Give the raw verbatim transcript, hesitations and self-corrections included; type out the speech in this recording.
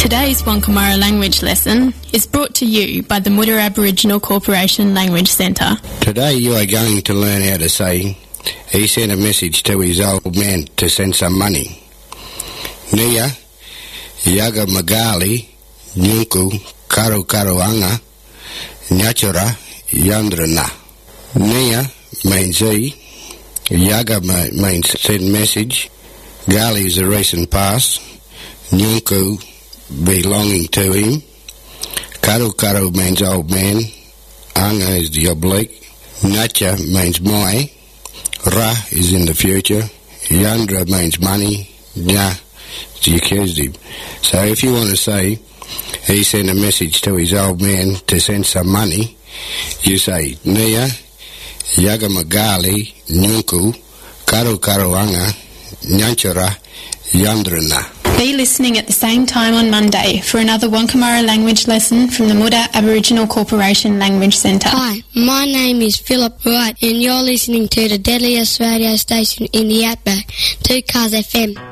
Today's Wankamara language lesson is brought to you by the Muda Aboriginal Corporation Language Centre. Today you are going to learn how to say, he sent a message to his old man to send some money. Nia, Yaga Magali, Nyunku, Karu Karuanga, Nyachura, Yandrana. Nia means he, Yaga means send message, Gali is the recent past, Nyunku belonging to him, Karu Karu means old man, Anga is the oblique, Nacha means my, Ra is in the future, Yandra means money, Nya is the accusative. So if you want to say, he sent a message to his old man to send some money, you say, Nia, Yagamagali, Nyunku, Karu Karuanga, Nyanchara, Yandrana. Be listening at the same time on Monday for another Wankamara language lesson from the Muda Aboriginal Corporation Language Centre. Hi, my name is Philip Wright and you're listening to the deadliest radio station in the Outback, two Cars F M.